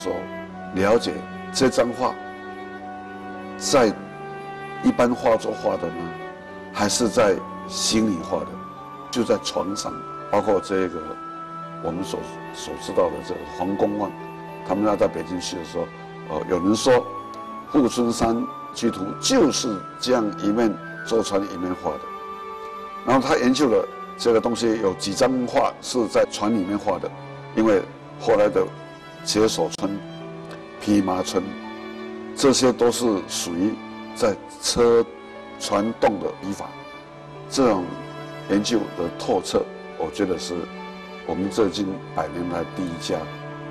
说了解这张画在一般画作画的呢，还是在心里画的？就在床上，包括这个我们所知道的这个黄公望，他们要到北京去的时候，有人说《富春山居图》就是这样一面坐船一面画的。然后他研究了这个东西，有几张画是在船里面画的，因为后来的解手村、匹马村，这些都是属于在船动的笔法。这种研究的透彻，我觉得是我们这近100年来第一家。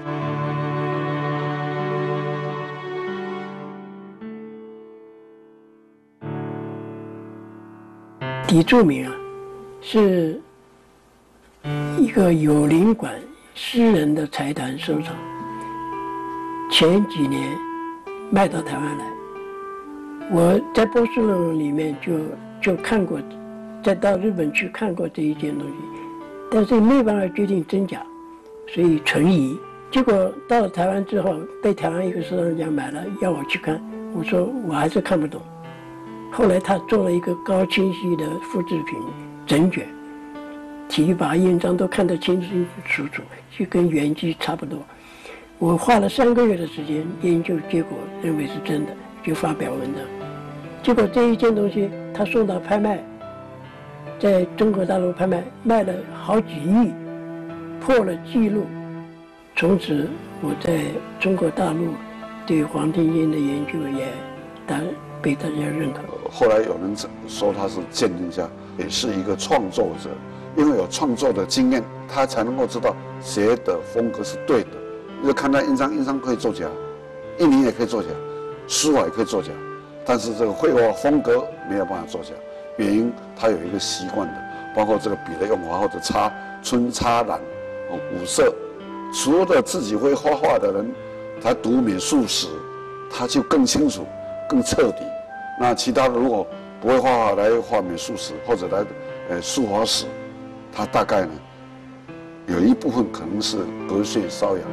李柱铭啊，是一个有领馆私人的财团收藏，前几年卖到台湾来，我在波士顿里面就看过，再到日本去看过这一件东西，但是没办法决定真假，所以存疑。结果到了台湾之后，被台湾一个收藏家买了，要我去看，我说我还是看不懂。后来他做了一个高清晰的复制品整卷，题跋印章都看得清清楚楚，就跟原迹差不多。我花了3个月的时间研究，结果认为是真的，就发表文章。结果这一件东西他送到拍卖，在中国大陆拍卖卖了好几亿，破了纪录。从此我在中国大陆对黄庭坚的研究也被大家认可。 后来有人说他是鉴定家，也是一个创作者，因为有创作的经验，他才能够知道谁的风格是对的。就看他印章可以作假，印泥也可以作假，书法也可以作假，但是这个绘画风格没有办法作假，原因他有一个习惯的，包括这个笔的用法或者春插染、五色。除了自己会画画的人，他读美术史，他就更清楚、更彻底。那其他的如果不会画画来画美术史或者来书法史，他大概呢有一部分可能是隔靴搔痒。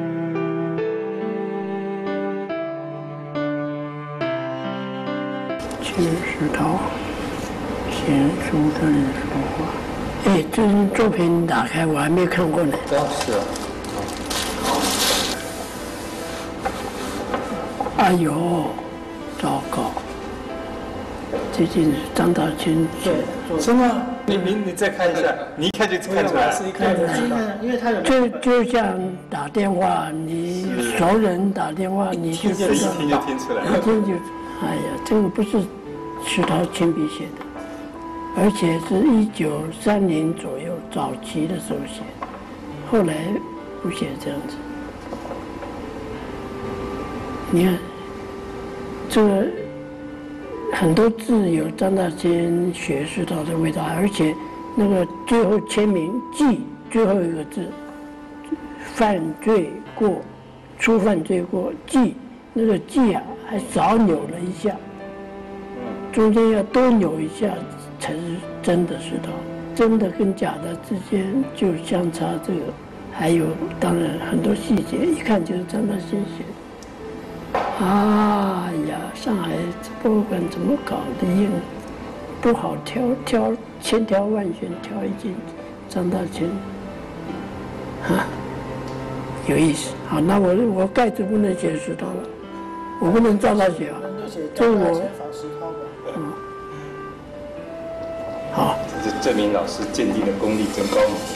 秦石涛，贤淑的人说话。哎，这件作品打开我还没看过呢。 是啊。 哎呦，糟糕！这件是张大千对，真的？你再看一下，你一看就看出来，是一看就知道，因为他有就像打电话，你熟人打电话，你就知道， 一听就听出来， 一听就，哎呀，这个不是石涛亲笔写的，而且是1930左右早期的时候写的，后来不写这样子。你看，这个很多字有张大千学石涛的味道，而且那个最后签名“记”最后一个字，犯罪过，初犯罪过，记那个“记”啊，还少扭了一下，中间要多扭一下才是真的石涛，真的跟假的之间就相差这个，还有当然很多细节，一看就是张大千写的。啊呀，上海博物馆怎么搞的印不好挑，千挑万选挑一件张大千，啊，有意思。好，那我盖子不能写石涛了，我不能照他写啊，这我好， 这是证明老师鉴定的功力真高明。